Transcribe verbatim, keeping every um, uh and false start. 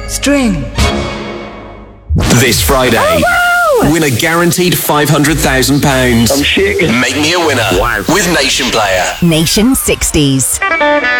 String. This Friday, Oh, wow! win a guaranteed five hundred thousand pounds. I'm shaking. Make me a winner Wow. with Nation Player. Nation sixties.